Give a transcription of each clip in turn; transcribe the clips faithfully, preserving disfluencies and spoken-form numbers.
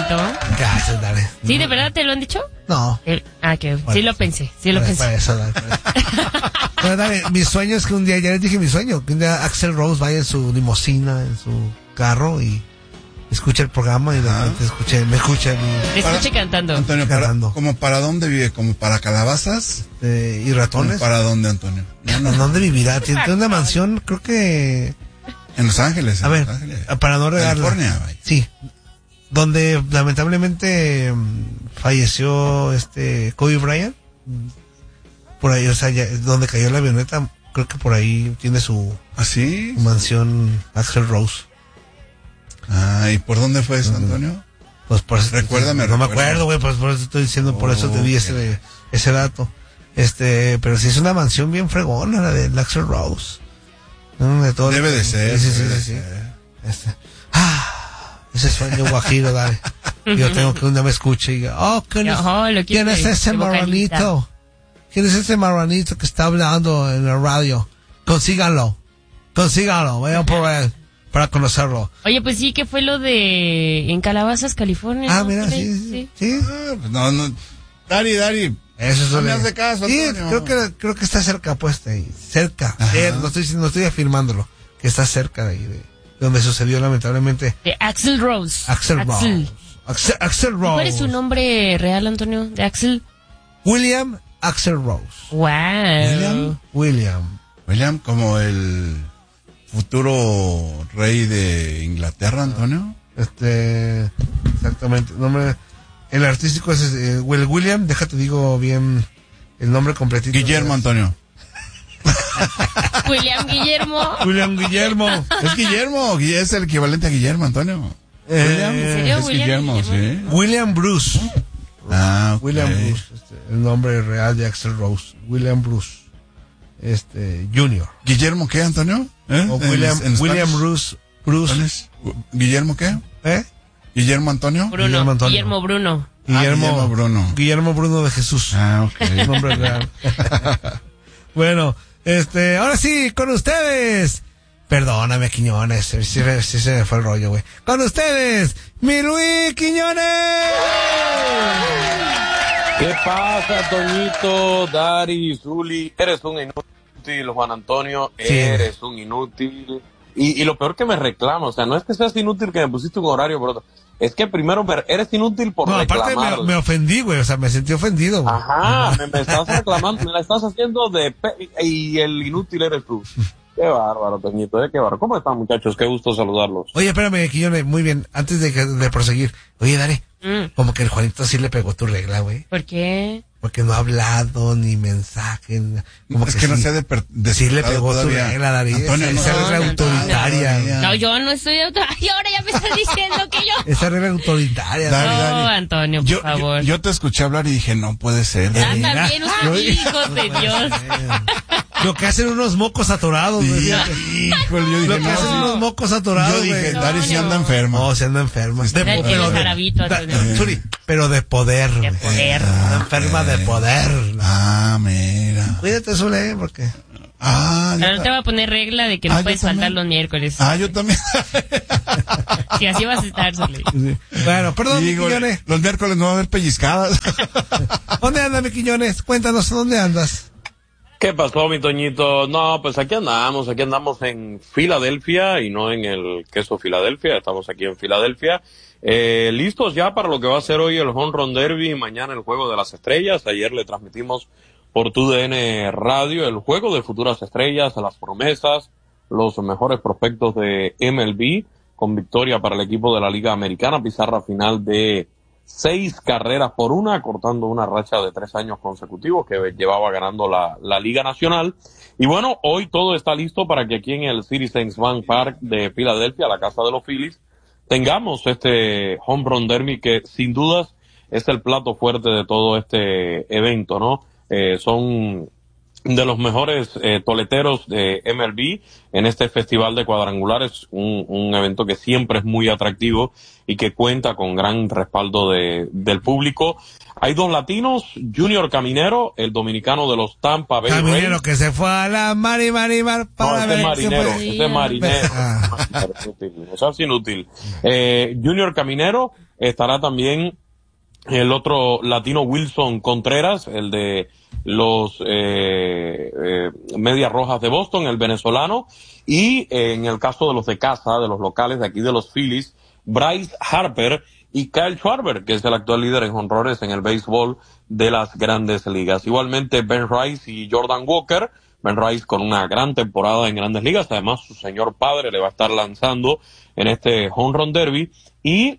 bonito. Gracias, dale. ¿Sí, de verdad te lo han dicho? No. El, ah, que Bueno, sí lo pensé, sí lo Para- pensé. para eso, dale, para eso. Bueno, dale, mi sueño es que un día, ya les dije mi sueño, que un día Axl Rose vaya en su limusina, en su carro y escuche el programa y de repente escuche, me escuche mi, Te escuché Para- cantando. Antonio, para, Cantando. ¿como para dónde vive? ¿Como para calabazas? eh, y ¿Como ratones. para dónde, Antonio? No, no, ¿En dónde vivirá? Tiene tiene una mansión, creo que... en Los Ángeles. En A ver, Los Ángeles. para no regarla. California, vaya. Sí. Donde lamentablemente mm, falleció este Kobe Bryant. Por ahí, o sea, ya, donde cayó la avioneta, creo que por ahí tiene su ¿Ah, sí? mansión Axl Rose. Ah, ¿y por dónde fue eso, Antonio? Pues por eso, Recuérdame, no me recuérdame. acuerdo, güey, pues por eso estoy diciendo, por eso te di Ok. ese, ese dato. Este, pero sí es una mansión bien fregona, la de Axl Rose. ¿No? De todo Debe lo que- de ser, Sí, sí, debe sí, de sí. ser. Este, ah, ese sueño guajiro, dale. Yo tengo que un día me escuche y diga, oh, ¿quién es, Ojo, lo ¿quién quiere es ese de vocalista. marranito? ¿Quién es ese marranito que está hablando en la radio? Consíganlo, consíganlo, vayan por él para conocerlo. Oye, pues sí, que fue lo de en Calabazas, California. Ah, ¿no? mira, Por ahí, sí, sí, sí. Ah, pues no, no. Dari, Dari. Eso es No lo me de- hace caso, Sí, Antonio. creo que, creo que está cerca, pues, de ahí. Cerca. Ajá. Eh, no estoy, no estoy afirmándolo. Que está cerca de ahí, de donde sucedió lamentablemente De Axl Rose. Axl Rose. Axl, Axl Rose. ¿Cuál es su nombre real, Antonio? De Axl. William Axl Rose. Wow. William. William. William, como el futuro rey de Inglaterra, Antonio. Este, exactamente. Nombre, el artístico es eh, Will William. Déjate digo bien el nombre completito. Guillermo, Antonio. William Guillermo. William Guillermo. Es Guillermo, Gui- es el equivalente a Guillermo, Antonio. Eh, William. ¿En serio? Es William Guillermo, Guillermo. sí. William Bruce. Ah, ok. William Bruce, este, el nombre real de Axl Rose, William Bruce, este, Junior. ¿Guillermo qué, Antonio? ¿Eh? O En- William, en William Spanish. Bruce, Bruce, ¿Cuál es? ¿Guillermo qué? ¿eh? ¿Guillermo Antonio? Bruno. Guillermo Antonio. Guillermo Bruno. Ah, Guillermo Bruno. Guillermo Bruno de Jesús, Ah, ok. nombre real. Bueno, este, ahora sí, con ustedes. Perdóname, Quiñones, sí, sí, sí se me fue el rollo, güey. Con ustedes, mi Luis Quiñones. ¿Qué pasa, Toñito, Dari, Zuli? Eres un inútil, Juan Antonio, Sí. eres un inútil. Y, y lo peor que me reclama, o sea, no es que seas inútil que me pusiste un horario, pero es que primero me- eres inútil por No, aparte reclamar. me, me ofendí, güey, o sea, me sentí ofendido, güey. Ajá, me, me estás reclamando, me la estás haciendo de... pe- y el inútil eres tú. Qué bárbaro, Toñito, ¿eh? Qué bárbaro. ¿Cómo están, muchachos? Qué gusto saludarlos. Oye, espérame, Quiñones, muy bien, antes de, que- de proseguir. Oye, Dale, Mm, como que el Juanito sí le pegó tu regla, güey. ¿Por qué? Porque no ha hablado, ni mensaje, ni- como Es que no sí, se ha de per- sí le despertado pegó tu todavía. regla, Dari. Antonio, esa, no. esa regla No, no, autoritaria. no, no. No, yo no estoy auto... Y ahora ya me estás diciendo que yo... Esa regla autoritaria. Dari, No, Dari. Antonio, por Yo, yo, favor. yo te escuché hablar y dije, no puede ser. Ah, Dari. también usted, hijos de Dios. Lo que hacen unos mocos atorados, güey. Sí, fíjate. híjole, yo Lo dije, que no, hacen sí. unos mocos atorados, Yo dije, güey. Dari sí No, anda no. enferma. No, se anda enferma. De, El- el pero de- jarabito, da- Antonio. Suri, pero de poder, De güey. poder. Anda enferma de poder. Ah, mira. Cuídate, Zule, porque... Ah, Pero no yo, te voy a poner regla de que no Ah, yo puedes faltar también. los miércoles. ah, yo también. Si así vas a estar, Sole. Bueno, perdón, mi Digo, Quiñones. los miércoles no va a haber pellizcadas. ¿Dónde andas, mi Quiñones? Cuéntanos, ¿dónde andas? ¿Qué pasó, mi Toñito? No, pues aquí andamos, aquí andamos en Filadelfia y no en el queso Filadelfia, estamos aquí en Filadelfia. Eh, listos ya para lo que va a ser hoy el Home Run Derby y mañana el Juego de las Estrellas. Ayer le transmitimos por tu D N Radio el Juego de Futuras Estrellas, las promesas, los mejores prospectos de M L B, con victoria para el equipo de la Liga Americana, pizarra final de seis carreras por una, cortando una racha de tres años consecutivos que llevaba ganando la, la Liga Nacional. Y bueno, hoy todo está listo para que aquí en el Citizens Bank Park de Filadelfia, la casa de los Phillies, tengamos este Home Run Derby que sin dudas es el plato fuerte de todo este evento, ¿no? Eh, son de los mejores eh, toleteros de M L B en este festival de cuadrangulares, un, un evento que siempre es muy atractivo y que cuenta con gran respaldo de, del público. Hay dos latinos, Junior Caminero, el dominicano de los Tampa Bay Rays. Caminero que se fue a la mar y mar y mar para no, ese ver marinero, fue... ese marinero, Ah. eso es inútil. Eh, Junior Caminero, estará también el otro latino Wilson Contreras, el de los eh, eh, Medias Rojas de Boston, el venezolano, y eh, en el caso de los de casa, de los locales de aquí de los Phillies, Bryce Harper y Kyle Schwarber, que es el actual líder en jonrones en el béisbol de las grandes ligas. Igualmente Ben Rice y Jordan Walker, Ben Rice con una gran temporada en grandes ligas, además su señor padre le va a estar lanzando en este home run derby, y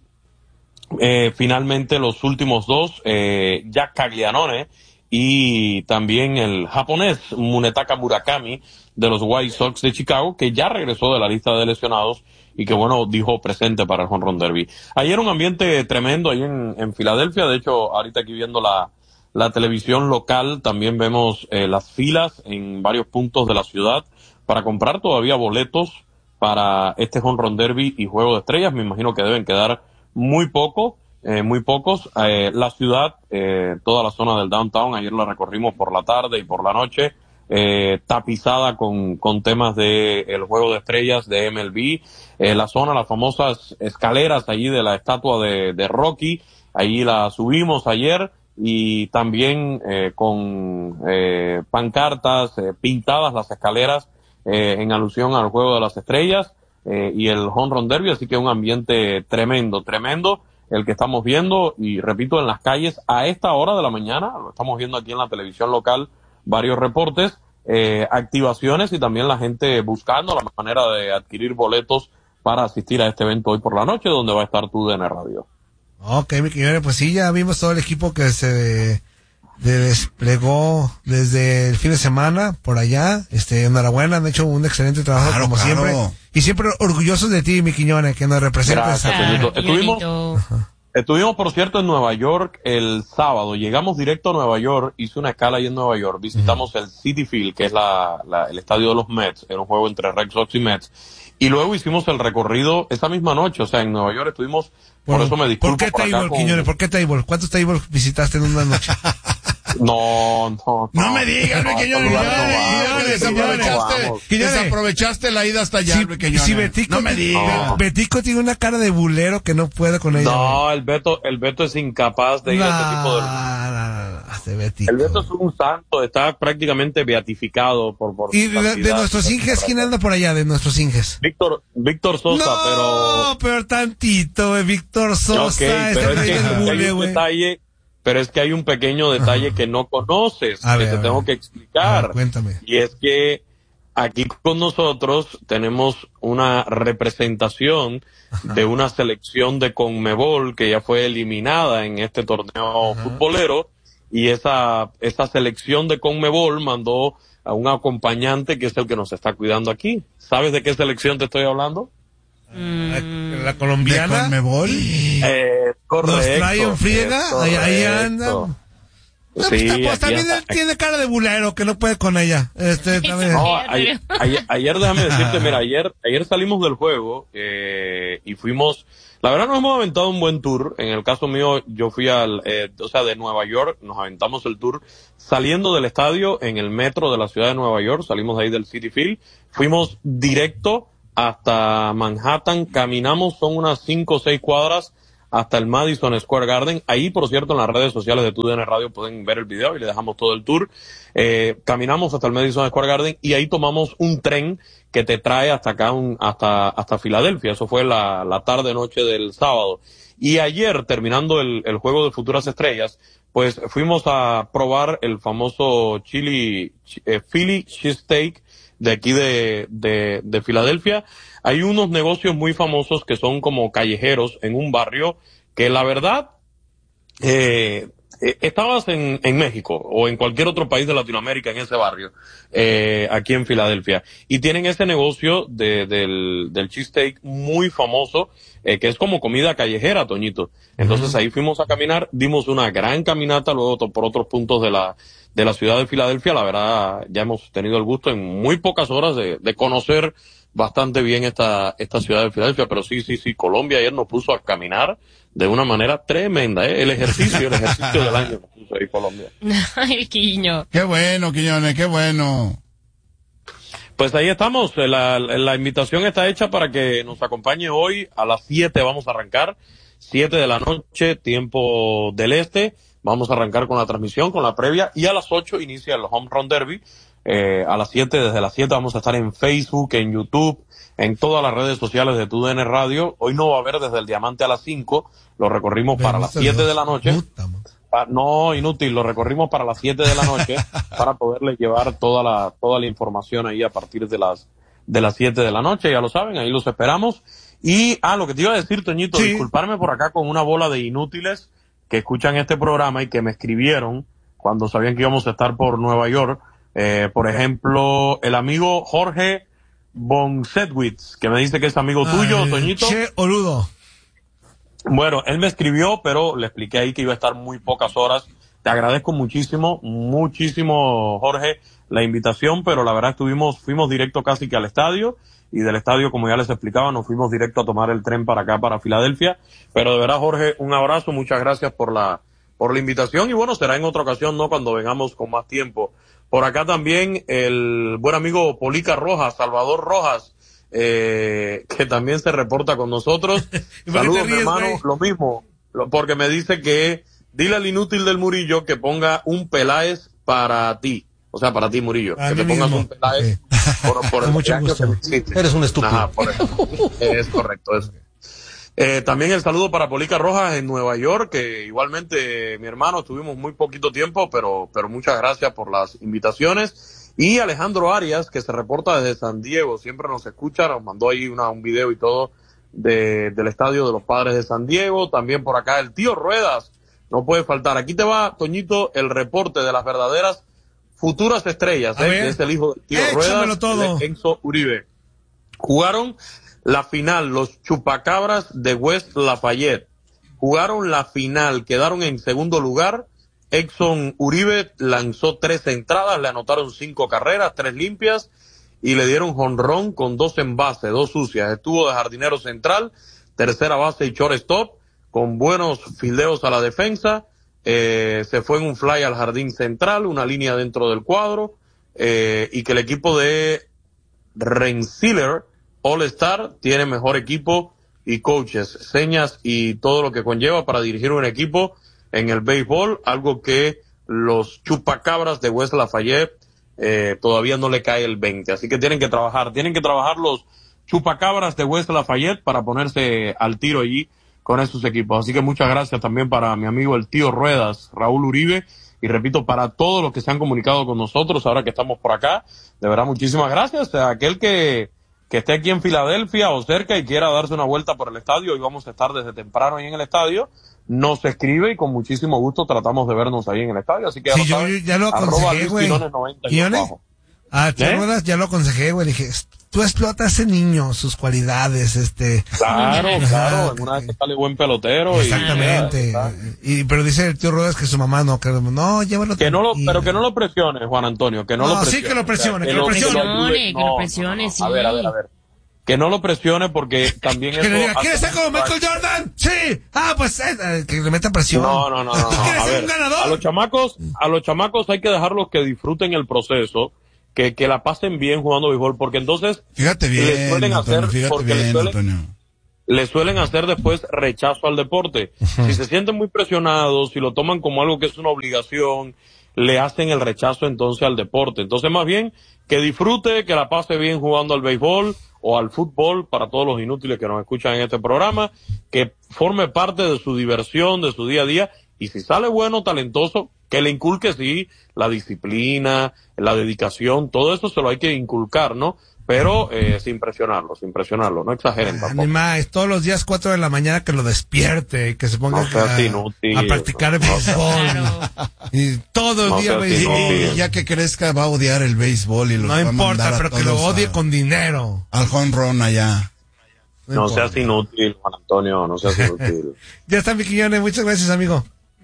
eh, finalmente los últimos dos, eh, Jack Caglianone y también el japonés Munetaka Murakami de los White Sox de Chicago, que ya regresó de la lista de lesionados y que, bueno, dijo presente para el home run derby. Ayer un ambiente tremendo ahí en, en Filadelfia. De hecho, ahorita aquí viendo la, la televisión local, también vemos eh, las filas en varios puntos de la ciudad para comprar todavía boletos para este home run derby y juego de estrellas. Me imagino que deben quedar muy poco. Eh, muy pocos. Eh, la ciudad, eh, toda la zona del downtown, ayer la recorrimos por la tarde y por la noche, eh, tapizada con, con temas de el juego de estrellas de M L B. Eh, la zona, las famosas escaleras allí de la estatua de, de Rocky, allí la subimos ayer, y también eh, con eh, pancartas eh, pintadas las escaleras eh, en alusión al juego de las estrellas eh, y el home run derby, así que un ambiente tremendo, tremendo el que estamos viendo, y repito, en las calles a esta hora de la mañana, lo estamos viendo aquí en la televisión local, varios reportes, eh, activaciones y también la gente buscando la manera de adquirir boletos para asistir a este evento hoy por la noche, donde va a estar tu D N Radio. Ok, mi querido, pues sí, ya vimos todo el equipo que se desplegó desde el fin de semana por allá. Este, enhorabuena, han hecho un excelente trabajo, Claro, como claro. siempre. Y siempre orgullosos de ti, mi Quiñones, que nos representas. Gracias, Toñito. Ah, Estuvimos, Toñito. estuvimos, por cierto, en Nueva York el sábado. Llegamos directo a Nueva York, hice una escala ahí en Nueva York. Visitamos el Citi Field, que es la, la, el estadio de los Mets. Era un juego entre Red Sox y Mets. Y luego hicimos el recorrido esa misma noche. O sea, en Nueva York estuvimos, por, por eso me disculpo. ¿Por qué por acá table, con- Quiñones? ¿Por qué table? ¿Cuántos tables visitaste en una noche? No, no, No me digas, no, Luis no, Quiñones, no, Quiñones, no, desaprovechaste, vamos. Quiñones. desaprovechaste la ida hasta allá, Si, Luis Quiñones. si Betico, no me digas. No. Betico tiene una cara de bulero que no puede con ella. No, el Beto, el Beto es incapaz de ir a este tipo de... No, no, no, no, este Betico. El Beto es un santo, está prácticamente beatificado por... por Y su de, de santidad. nuestros Inges, ¿quién anda por allá de nuestros Inges? Víctor, Víctor Sosa, no, pero... pero tantito, güey, Víctor Sosa, Ok, este pero es rey que del hay bule, un güey. detalle, pero es que hay un pequeño detalle que no conoces, A que ver, te a tengo ver. que A explicar. ver, cuéntame. Y es que aquí con nosotros tenemos una representación de una selección de Conmebol que ya fue eliminada en este torneo Ajá. futbolero, y esa, esa selección de Conmebol mandó a un acompañante que es el que nos está cuidando aquí. ¿Sabes de qué selección te estoy hablando? La, la ¿De colombiana. Conmebol? Eh, correcto. Nos trae en friega, es ahí, ahí correcto. andan. No, pues, Sí, pues, aquí también anda- él tiene cara de bulero que no puede con ella. Este, también. No, ayer, ayer, ayer déjame decirte, mira, ayer, ayer salimos del juego eh, y fuimos, la verdad nos hemos aventado un buen tour. En el caso mío, yo fui al, eh, o sea, de Nueva York, nos aventamos el tour saliendo del estadio en el metro de la ciudad de Nueva York, salimos de ahí del Citi Field, fuimos directo hasta Manhattan, caminamos, son unas cinco o seis cuadras hasta el Madison Square Garden. Ahí, por cierto, en las redes sociales de T U D N Radio pueden ver el video y le dejamos todo el tour. Eh, caminamos hasta el Madison Square Garden y ahí tomamos un tren que te trae hasta acá, un, hasta, hasta Filadelfia. Eso fue la, la tarde noche del sábado. Y ayer, terminando el, el juego de Futuras Estrellas, pues fuimos a probar el famoso chili, eh, Philly cheesesteak de aquí de, de, de Filadelfia. Hay unos negocios muy famosos que son como callejeros en un barrio que la verdad, eh, eh, estabas en, en México o en cualquier otro país de Latinoamérica en ese barrio, eh, aquí en Filadelfia, y tienen ese negocio de, del, del cheesesteak muy famoso, eh, que es como comida callejera, Toñito. Entonces ahí fuimos a caminar, dimos una gran caminata luego to- por otros puntos de la, de la ciudad de Filadelfia. La verdad, ya hemos tenido el gusto en muy pocas horas de, de conocer bastante bien esta, esta ciudad de Filadelfia, pero sí, sí, sí, Colombia ayer nos puso a caminar de una manera tremenda, ¿eh? El ejercicio, el ejercicio del año nos puso ahí Colombia. Ay, Quiño. Qué bueno, Quiñones, qué bueno. Pues ahí estamos, la, la invitación está hecha para que nos acompañe hoy a las siete, vamos a arrancar, siete de la noche, tiempo del este, vamos a arrancar con la transmisión, con la previa, y a las ocho inicia el Home Run Derby, eh, a las siete, desde las siete vamos a estar en Facebook, en YouTube, en todas las redes sociales de T U D N Radio. Hoy no va a haber desde el Diamante a las cinco, lo recorrimos para las siete de la noche. No, inútil, lo recorrimos para las siete de la noche para poderles llevar toda la toda la información ahí a partir de las de las siete de la noche, ya lo saben, ahí los esperamos. Y, ah, lo que te iba a decir, Toñito, sí. Disculparme por acá con una bola de inútiles que escuchan este programa y que me escribieron cuando sabían que íbamos a estar por Nueva York. Eh, por ejemplo, el amigo Jorge Bonsetwitz, que me dice que es amigo Ay, tuyo, Toñito. Che, Oludo. Bueno, él me escribió, pero le expliqué ahí que iba a estar muy pocas horas. Te agradezco muchísimo, muchísimo, Jorge, la invitación, pero la verdad estuvimos, fuimos directo casi que al estadio, y del estadio, como ya les explicaba, nos fuimos directo a tomar el tren para acá, para Filadelfia. Pero de verdad, Jorge, un abrazo, muchas gracias por la, por la invitación, y bueno, será en otra ocasión, ¿no? Cuando vengamos con más tiempo. Por acá también el buen amigo Polica Rojas, Salvador Rojas, Eh, que también se reporta con nosotros. Saludos, mi hermano, wey? Lo mismo, lo, porque me dice que dile al inútil del Murillo que ponga un Peláez para ti, o sea, para ti, Murillo, a que te pongas mismo. Un Peláez okay. por, por el mucho gusto. Eres un estúpido. Ajá, por es correcto, es. Eh, también el saludo para Polica Rojas en Nueva York, que igualmente, mi hermano, estuvimos muy poquito tiempo, pero, pero muchas gracias por las invitaciones. Y Alejandro Arias, que se reporta desde San Diego, siempre nos escucha, nos mandó ahí una, un video y todo de, del estadio de los Padres de San Diego. También por acá el tío Ruedas, no puede faltar. Aquí te va, Toñito, el reporte de las verdaderas futuras estrellas, ¿eh? Que es el hijo del tío Ruedas, todo. de Enzo Uribe. Jugaron la final los Chupacabras de West Lafayette. Jugaron la final, quedaron en segundo lugar. Exxon Uribe lanzó tres entradas, le anotaron cinco carreras, tres limpias, y le dieron jonrón con dos en base, dos sucias. Estuvo de jardinero central, tercera base y shortstop, con buenos fildeos a la defensa. Eh, se fue en un fly al jardín central, una línea dentro del cuadro, eh, y que el equipo de Rensselaer All Star tiene mejor equipo y coaches, señas y todo lo que conlleva para dirigir un equipo en el béisbol, algo que los Chupacabras de West Lafayette eh, todavía no le cae el veinte, así que tienen que trabajar, tienen que trabajar los Chupacabras de West Lafayette para ponerse al tiro allí con esos equipos. Así que muchas gracias también para mi amigo el tío Ruedas, Raúl Uribe, y repito, para todos los que se han comunicado con nosotros ahora que estamos por acá, de verdad muchísimas gracias. A aquel que que esté aquí en Filadelfia o cerca y quiera darse una vuelta por el estadio, hoy vamos a estar desde temprano ahí en el estadio, nos escribe y con muchísimo gusto tratamos de vernos ahí en el estadio, así que ya sí, lo yo saben, ya lo aconsejé, güey. Ah, ¿te ¿Eh? acuerdas? Ya lo aconsejé, güey, dije, tú explota a ese niño, sus cualidades, este... Claro, claro, en una vez que sale buen pelotero. Exactamente, y, ya, y pero dice el tío Ruedas que su mamá no, que no, llévalo. Que no lo, pero que no lo presione, Juan Antonio, que no, no lo presione. sí que lo presione, o sea, que, que lo presione. Que lo presione, no, que lo presione, no, no, sí. A ver, a ver, a ver. Que no lo presione porque también que eso... le diga, ¿quieres ser como Michael Jordan? Sí. Ah, pues eh, que le meta presión. No, no, no, no. ¿Tú quieres a ser ver, un ganador? A los chamacos, a los chamacos hay que dejarlos que disfruten el proceso, que, que la pasen bien jugando béisbol, porque entonces... Fíjate bien, les suelen Antonio, hacer, fíjate porque bien, les suelen, Antonio. le suelen hacer después rechazo al deporte. Uh-huh. Si se sienten muy presionados, si lo toman como algo que es una obligación, le hacen el rechazo entonces al deporte. Entonces más bien que disfrute, que la pase bien jugando al béisbol o al fútbol, para todos los inútiles que nos escuchan en este programa, que forme parte de su diversión, de su día a día, y si sale bueno, talentoso, que le inculque sí la disciplina, la dedicación, todo eso se lo hay que inculcar, ¿no? Pero eh, sin presionarlo, sin presionarlo, no exageren tampoco. Ni más, todos los días cuatro de la mañana que lo despierte y que se ponga no a, inútil, a practicar el béisbol. Claro. Y todo el no día béisbol. Y, y ya que crezca va a odiar el béisbol y lo no va importa, a mandar pero a que lo todos odie a, con dinero. al home run allá. No, no seas inútil, Juan Antonio, no seas inútil. Ya está, mi Quiñones, muchas gracias, amigo.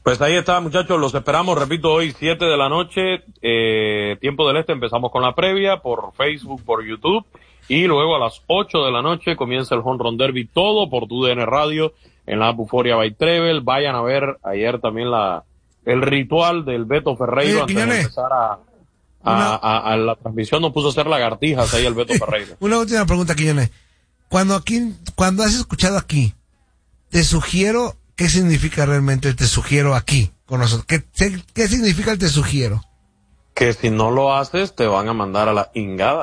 Pues ahí está, muchachos, los esperamos, repito, hoy siete de la noche, eh, tiempo del este, empezamos con la previa por Facebook, por YouTube, y luego a las ocho de la noche comienza el Home Run Derby, todo por tu D N Radio, en la app Euforia by Trevel. Vayan a ver ayer también la el ritual del Beto Ferreiro. Oye, antes Quiñones, de empezar a, a, una... a, a la transmisión, nos puso a hacer lagartijas ahí el Beto Ferreiro. Una última pregunta, Quiñones. Cuando aquí, cuando has escuchado aquí, te sugiero, ¿qué significa realmente el te sugiero aquí con nosotros? ¿Qué, qué significa el te sugiero? Que si no lo haces, te van a mandar a la ingada.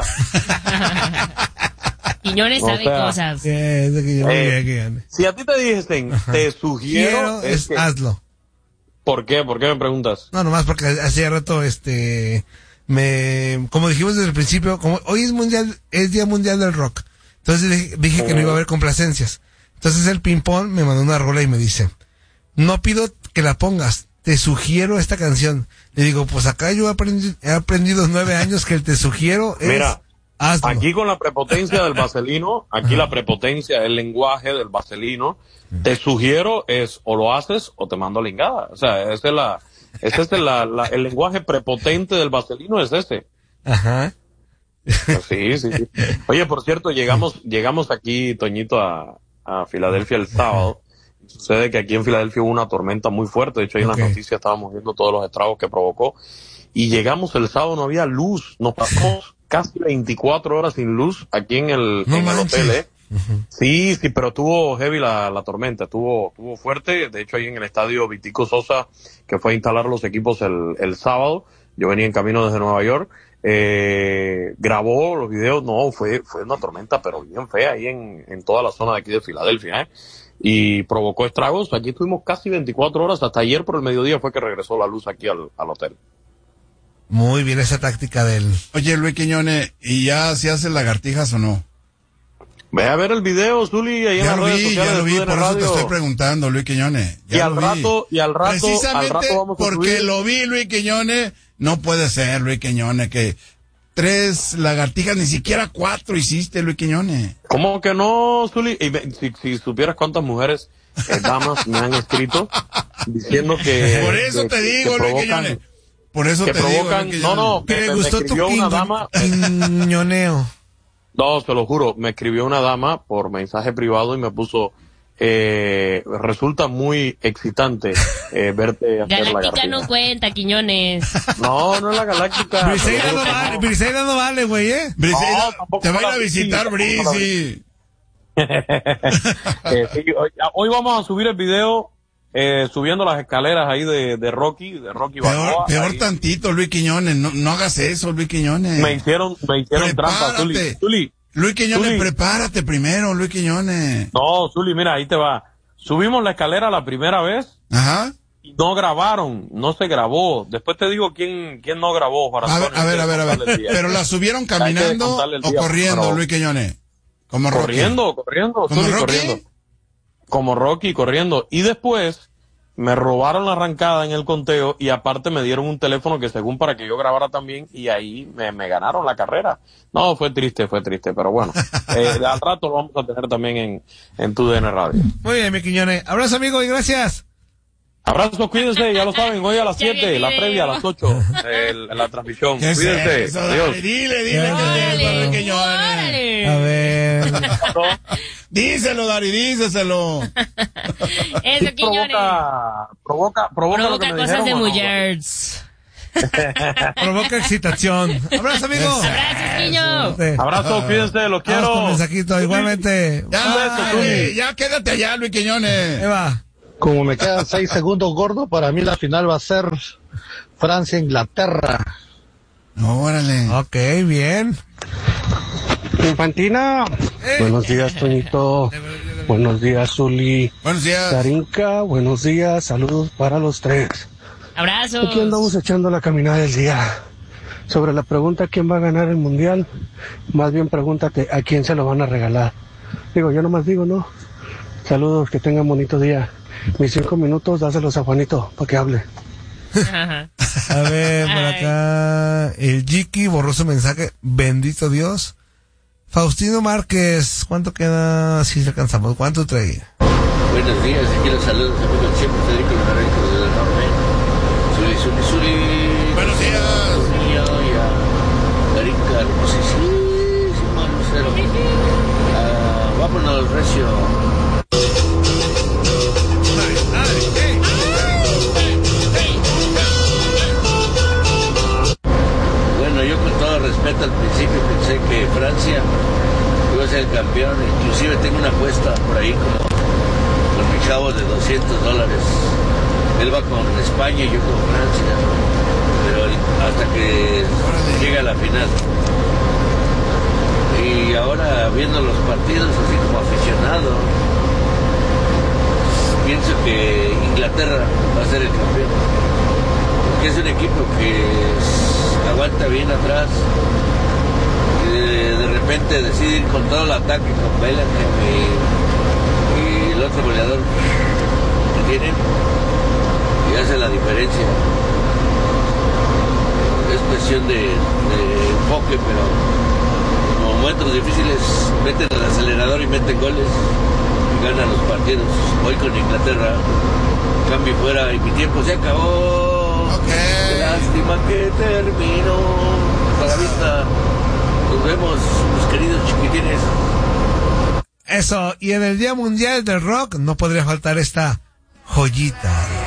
Quiñones O sabe sea, cosas. Eh, es de que yo- Eh, muy bien, Quiñones. Si a ti te dijesen, te sugiero, Quiero, es es, que, hazlo. ¿por qué? ¿Por qué me preguntas? No, nomás porque hacía rato, este, me, como dijimos desde el principio, como hoy es mundial, es Día Mundial del Rock. Entonces dije, dije que no iba a haber complacencias. Entonces el ping-pong me mandó una rola y me dice, no pido que la pongas, te sugiero esta canción. Le digo, pues acá yo he aprendido, he aprendido nueve años que el te sugiero es, Mira, hazlo. aquí con la prepotencia del vaselino, aquí la prepotencia, el lenguaje del vaselino, te sugiero es o lo haces o te mando a la ingada. O sea, ese es la, ese es la, la- el lenguaje prepotente del vaselino, es ese. Ajá. Pues sí, sí, sí. Oye, por cierto, llegamos, llegamos aquí, Toñito, a, a Filadelfia el sábado. Sucede que aquí en Filadelfia hubo una tormenta muy fuerte. De hecho, ahí en Ok. las noticias estábamos viendo todos los estragos que provocó. Y llegamos el sábado, no había luz. Nos pasamos casi veinticuatro horas sin luz aquí en el, No en el manches. hotel, ¿eh? Sí, sí, pero tuvo heavy la, la tormenta, tuvo, tuvo fuerte. De hecho, ahí en el estadio Vitico Sosa, que fue a instalar los equipos el, el sábado, yo venía en camino desde Nueva York, eh, grabó los videos. No, fue, fue una tormenta, pero bien fea ahí en, en toda la zona de aquí de Filadelfia, ¿eh? Y provocó estragos. Aquí estuvimos casi veinticuatro horas, hasta ayer por el mediodía fue que regresó la luz aquí al, al hotel. Muy bien esa táctica del... Oye, Luis Quiñones, ¿y ya si haces lagartijas o no? Ve a ver el video, Zuli, ahí en Ya las lo redes vi, sociales ya lo de vi, T U D por N eso te Radio. estoy preguntando, Luis Quiñones. Ya Y al lo vi. rato, y al rato, al Precisamente rato vamos a porque subir. lo vi, Luis Quiñones, no puede ser, Luis Quiñones, que tres lagartijas, ni siquiera cuatro hiciste, Luis Quiñones. ¿Cómo que no, Zuli? Y ve- si, si supieras cuántas mujeres, eh, damas, me han escrito diciendo que... Por eso que- te que- digo, que Luis provocan- Quiñones. Por eso que te digo, provocan- Luis no, Quiñones. no, Que me- le me gustó tu escribió una quiño- dama. quiñoneo. No, te lo juro, me escribió una dama por mensaje privado y me puso, eh, resulta muy excitante eh, verte hacer Galáctica lagartija. no cuenta, Quiñones. No, no es la Galáctica. Briseida te lo no juro que vale, no. Briseida no vale, güey, ¿eh? Briseida, No, tampoco te va a ir la a visitar, vi, tampoco la Brisi. Eh, sí, hoy, hoy vamos a subir el video eh, subiendo las escaleras ahí de, de Rocky, de Rocky Peor, Balboa. peor Ahí tantito, Luis Quiñones. No, no hagas eso, Luis Quiñones. me hicieron, me hicieron trampa, Zuli. Prepárate. Zuli, Luis Quiñones, Zuli. prepárate primero, Luis Quiñones. No, Zuli, mira, ahí te va. Subimos la escalera la primera vez Ajá. y no grabaron, no se grabó. Después te digo quién, quién no grabó, Juan A ver, Antonio, a ver, hay a que ver, a ver. contarle el día. Pero la subieron Hay que caminando contarle el o día, corriendo, pero- Luis Quiñones. Como Rocky. Corriendo, corriendo, ¿Como Zuli, Rocky? corriendo. Como Rocky, corriendo. Y después me robaron la arrancada en el conteo y aparte me dieron un teléfono que según para que yo grabara también y ahí me, me ganaron la carrera. No, fue triste, fue triste, pero bueno. Eh, al rato lo vamos a tener también en, en tu D N Radio. Muy bien, mi Quiñones. Abrazo, amigo, y gracias. Abrazos, cuídense, ya lo saben, hoy a las Ya vi el siete, la video. previa a las ocho, el- la transmisión. ¿Qué es Cuídense, eso? adiós. Dale, dile, dile, Ya, ¿qué ya, es eso, ya. Luis Quiñones? ¡Órale! A ver. Díselo, Dari, díselo. Eso, Sí, Quiñones. provoca, provoca, provoca, lo que Provoca me cosas de dijeron, ¿o no? mujeres. Provoca excitación. Abrazo, amigo. Abrazos, Quiño. Sí. Abrazo, cuídense, los Vamos con quiero. mensajito, igualmente. Ya, beso, Zuli. ya quédate allá, Luis Quiñones. Eva. Como me quedan seis segundos, gordo, para mí la final va a ser Francia-Inglaterra. Órale. Ok, bien. Infantina. Eh. Buenos días, Toñito. Buenos días, Zuli. Buenos días. Tarinka, buenos días. Saludos para los tres. Abrazos. Aquí andamos echando la caminada del día. Sobre la pregunta quién va a ganar el mundial, más bien pregúntate a quién se lo van a regalar. Digo, yo nomás digo, ¿no? Saludos, que tengan bonito día. Mis cinco minutos, dáselos a Juanito para que hable. Ajá. A ver, por Ay. acá. El Jiki borró su mensaje. Bendito Dios. Faustino Márquez. ¿Cuánto queda? Si alcanzamos. ¿Cuánto trae? Buenos días, aquí los saludos, amigos, siempre Federico Lorenzo del Norte. Suri, Suri, Suri. Buenos días. Y a Erika hermosísima Lucero. Uh, vámonos, Recio. Bueno, yo con todo respeto al principio pensé que Francia iba a ser el campeón. Inclusive tengo una apuesta por ahí como con mi chavo de doscientos dólares. Él va con España y yo con Francia. Pero hasta que llega a la final. Y ahora viendo los partidos así como aficionado, pienso que Inglaterra va a ser el campeón. Porque es un equipo que aguanta bien atrás. Y de, de repente decide ir con todo el ataque con Bellingham y, y el otro goleador que tienen. Y hace la diferencia. Es cuestión de, de enfoque, pero en momentos difíciles meten el acelerador y meten goles y ganan los partidos. Hoy con Inglaterra, cambio fuera y mi tiempo se acabó. Okay. Lástima que terminó. Hasta la vista. Nos vemos, mis queridos chiquitines. Eso, y en el Día Mundial del Rock no podría faltar esta joyita.